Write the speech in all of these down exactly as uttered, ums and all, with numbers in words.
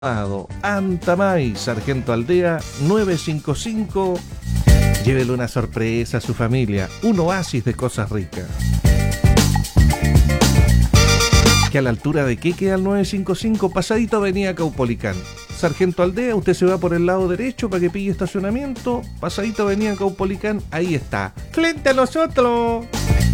Antamay, Sargento Aldea nueve cinco cinco. Llévele una sorpresa a su familia, un oasis de cosas ricas. Que a la altura de qué queda el nueve cinco cinco, pasadito Avenida Caupolicán. Sargento Aldea, usted se va por el lado derecho para que pille estacionamiento. Pasadito Avenida Caupolicán, ahí está. ¡Frente a nosotros!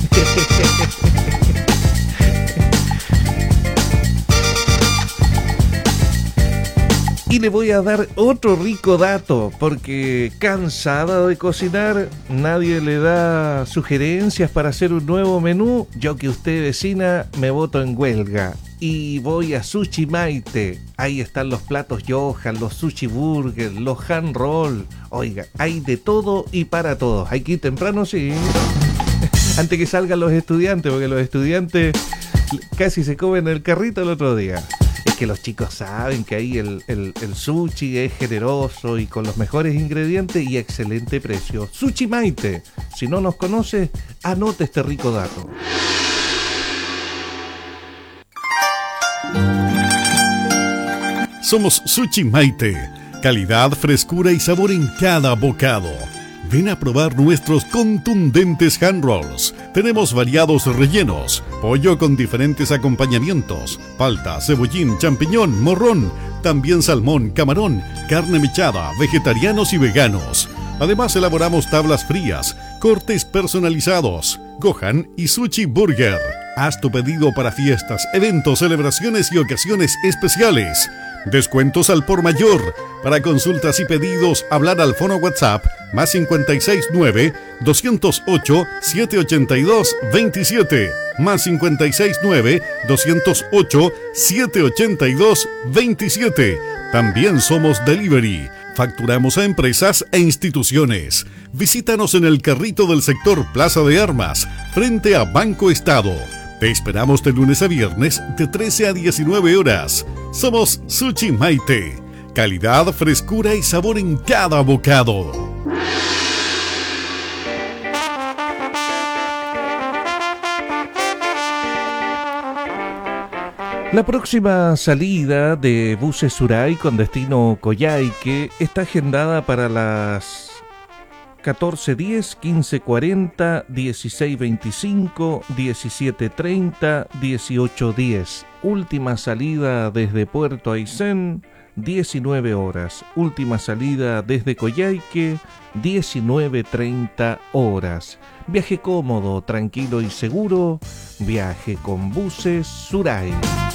Y le voy a dar otro rico dato, porque cansada de cocinar, nadie le da sugerencias para hacer un nuevo menú. Yo que usted, vecina, me boto en huelga y voy a Sushi Maite. Ahí están los platos Johan, los sushi burger, los hand roll. Oiga, hay de todo y para todos. Hay que ir temprano, sí, antes que salgan los estudiantes, porque los estudiantes casi se comen el carrito el otro día. Que los chicos saben que ahí el, el, el sushi es generoso y con los mejores ingredientes y excelente precio. Sushi Maite. Si no nos conoce, anote este rico dato. Somos Sushi Maite. Calidad, frescura y sabor en cada bocado. Ven a probar nuestros contundentes hand rolls. Tenemos variados rellenos, pollo con diferentes acompañamientos, palta, cebollín, champiñón, morrón, también salmón, camarón, carne mechada, vegetarianos y veganos. Además elaboramos tablas frías, cortes personalizados, Gohan y Sushi Burger. Haz tu pedido para fiestas, eventos, celebraciones y ocasiones especiales. Descuentos al por mayor. Para consultas y pedidos, hablar al fono WhatsApp más cincuenta y seis nueve, doscientos ocho, setecientos ochenta y dos, veintisiete. Más cincuenta y seis nueve, doscientos ocho, setecientos ochenta y dos, veintisiete. También somos delivery. Facturamos a empresas e instituciones. Visítanos en el carrito del sector Plaza de Armas, frente a Banco Estado. Te esperamos de lunes a viernes de trece a diecinueve horas. Somos Sushi Maite. Calidad, frescura y sabor en cada bocado. La próxima salida de buses Suray con destino Coyhaique está agendada para las catorce diez, quince cuarenta, dieciséis veinticinco, diecisiete treinta, dieciocho diez. Última salida desde Puerto Aysén, diecinueve horas. Última salida desde Coyhaique, diecinueve treinta horas. Viaje cómodo, tranquilo y seguro. Viaje con buses Suray.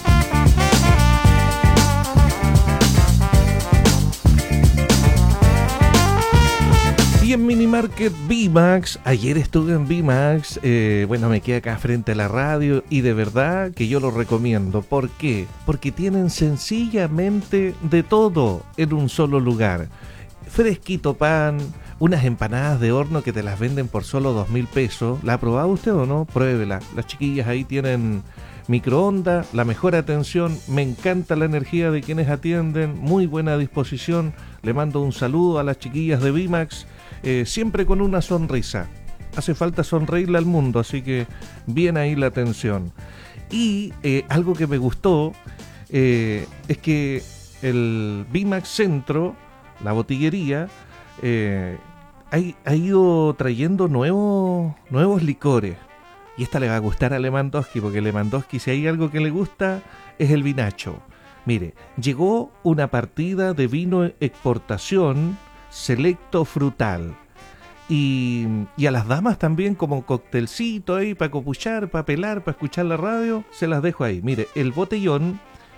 Y en Minimarket Bimax, ayer estuve en Bimax, eh, bueno, me quedé acá frente a la radio y de verdad que yo lo recomiendo. ¿Por qué? Porque tienen sencillamente de todo en un solo lugar. Fresquito pan, unas empanadas de horno que te las venden por solo dos mil pesos. ¿La ha probado usted o no? Pruébela. Las chiquillas ahí tienen microondas, la mejor atención, me encanta la energía de quienes atienden, muy buena disposición. Le mando un saludo a las chiquillas de Bimax. Eh, siempre con una sonrisa. Hace falta sonreírle al mundo, así que bien ahí la atención. Y eh, algo que me gustó eh, es que el Bimax Centro, la botillería, eh, ha, ha ido trayendo nuevos, nuevos licores. Y esta le va a gustar a Lewandowski, porque Lewandowski, si hay algo que le gusta, es el vinacho. Mire, llegó una partida de vino exportación Selecto Frutal. Y, y a las damas también como coctelcito ahí para copuchar, para pelar, para escuchar la radio, se las dejo ahí. Mire, el botellón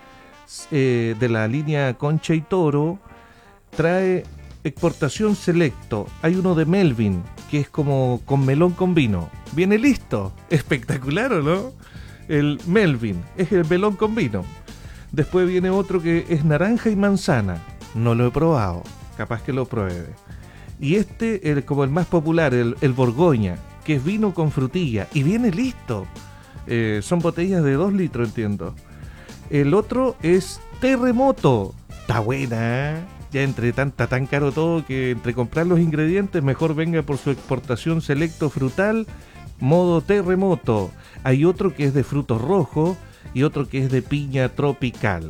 eh, de la línea Concha y Toro trae exportación Selecto. Hay uno de Melvin, que es como con melón con vino. Viene listo. Espectacular, ¿o no? El Melvin es el melón con vino. Después viene otro que es naranja y manzana. No lo he probado. Capaz que lo pruebe. Y este, el, como el más popular, el, el Borgoña, que es vino con frutilla. Y viene listo. Eh, son botellas de dos litros, entiendo. El otro es Terremoto. Está buena, ¿eh? Ya entre tanta, tan caro todo que entre comprar los ingredientes, mejor venga por su exportación Selecto Frutal, modo Terremoto. Hay otro que es de frutos rojos y otro que es de piña tropical.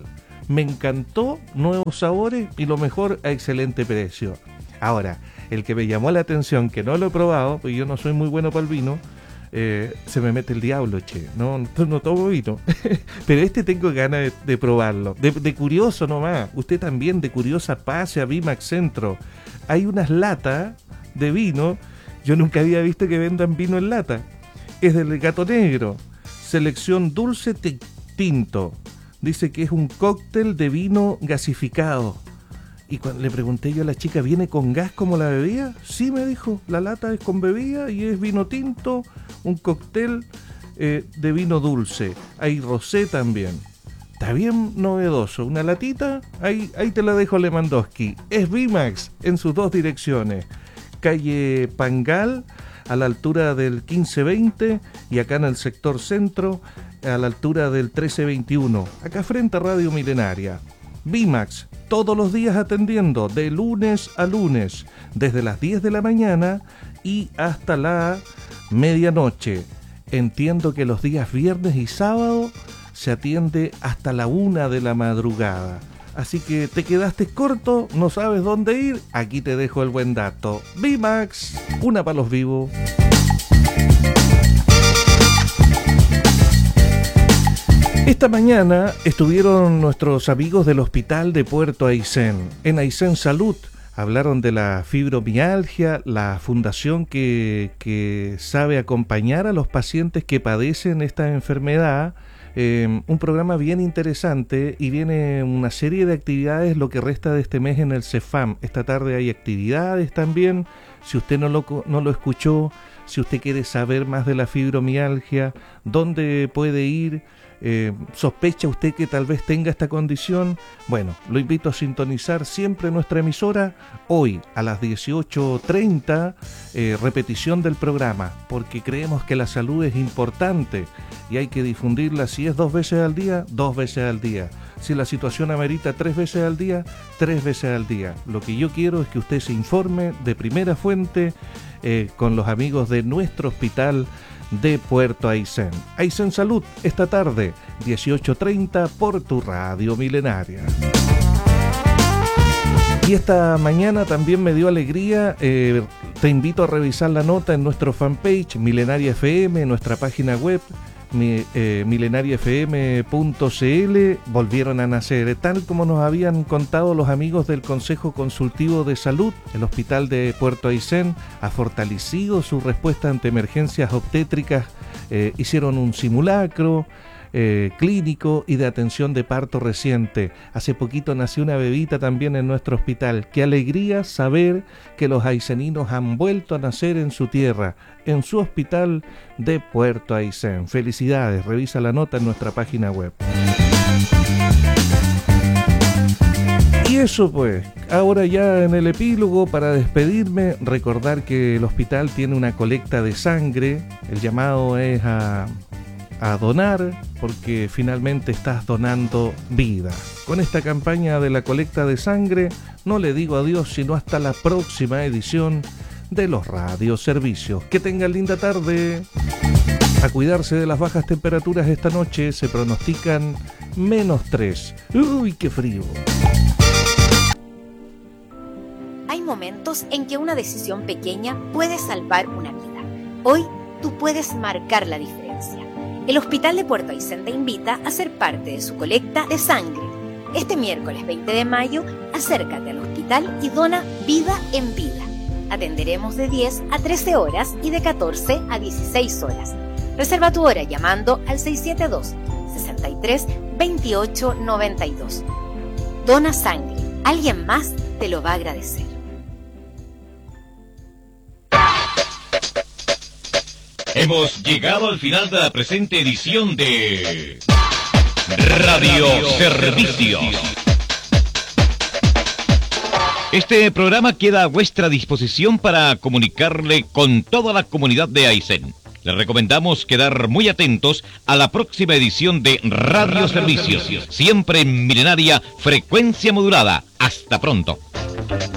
Me encantó, nuevos sabores y lo mejor, a excelente precio. Ahora, el que me llamó la atención, que no lo he probado, porque yo no soy muy bueno para el vino, eh, se me mete el diablo, che. No, no, no tomo vino. Pero este tengo ganas de, de probarlo. De, de curioso nomás. Usted también, de curiosa, pase a Bimax Centro. Hay unas latas de vino. Yo nunca había visto que vendan vino en lata. Es del Gato Negro. Selección dulce tinto. Dice que es un cóctel de vino gasificado. Y cuando le pregunté yo a la chica, ¿viene con gas como la bebida? Sí, me dijo, la lata es con bebida y es vino tinto, un cóctel eh, de vino dulce. Hay rosé también. Está bien novedoso. Una latita, ahí, ahí te la dejo, Lewandowski. Es Bimax en sus dos direcciones. Calle Pangal, a la altura del quince veinte, y acá en el sector centro, a la altura del trece veintiuno. Acá frente a Radio Milenaria. Bimax, todos los días atendiendo, de lunes a lunes, desde las diez de la mañana y hasta la medianoche. Entiendo que los días viernes y sábado se atiende hasta la una de la madrugada. Así que te quedaste corto, no sabes dónde ir, aquí te dejo el buen dato. Bimax, una para los vivos. Esta mañana estuvieron nuestros amigos del Hospital de Puerto Aysén. En Aysén Salud hablaron de la fibromialgia, la fundación que, que sabe acompañar a los pacientes que padecen esta enfermedad. Eh, un programa bien interesante, y viene una serie de actividades lo que resta de este mes en el Cefam. Esta tarde hay actividades también. Si usted no lo, no lo escuchó, si usted quiere saber más de la fibromialgia, dónde puede ir, Eh, ¿sospecha usted que tal vez tenga esta condición? Bueno, lo invito a sintonizar siempre nuestra emisora, hoy a las dieciocho treinta, eh, repetición del programa, porque creemos que la salud es importante y hay que difundirla. Si es dos veces al día, dos veces al día. Si la situación amerita tres veces al día, tres veces al día. Lo que yo quiero es que usted se informe de primera fuente eh, con los amigos de nuestro hospital de Puerto Aysén. Aysén Salud, esta tarde, dieciocho treinta, por tu Radio Milenaria. Y esta mañana también me dio alegría, eh, te invito a revisar la nota en nuestro fanpage, Milenaria F M, nuestra página web, mi, eh, milenaria f m punto c l. Volvieron a nacer, tal como nos habían contado los amigos del Consejo Consultivo de Salud. El Hospital de Puerto Aysén ha fortalecido su respuesta ante emergencias obstétricas. Eh, hicieron un simulacro eh, clínico y de atención de parto reciente. Hace poquito nació una bebita también en nuestro hospital. Qué alegría saber que los ayseninos han vuelto a nacer en su tierra, en su hospital de Puerto Aysén. Felicidades, revisa la nota en nuestra página web. Y eso pues, ahora ya en el epílogo, para despedirme, recordar que el hospital tiene una colecta de sangre. El llamado es a, a donar, porque finalmente estás donando vida. Con esta campaña de la colecta de sangre, no le digo adiós, sino hasta la próxima edición de los radioservicios. Que tengan linda tarde. A cuidarse de las bajas temperaturas esta noche, se pronostican menos tres. ¡Uy, qué frío! Hay momentos en que una decisión pequeña puede salvar una vida. Hoy tú puedes marcar la diferencia. El Hospital de Puerto Aysén te invita a ser parte de su colecta de sangre. Este miércoles veinte de mayo, acércate al hospital y dona vida en vida. Atenderemos de diez a trece horas y de catorce a dieciséis horas. Reserva tu hora llamando al seis siete dos, seis tres, dos ocho nueve dos. Dona sangre. Alguien más te lo va a agradecer. Hemos llegado al final de la presente edición de Radio Servicios. Este programa queda a vuestra disposición para comunicarle con toda la comunidad de Aysén. Le recomendamos quedar muy atentos a la próxima edición de Radio Servicios, siempre en milenaria frecuencia modulada. Hasta pronto.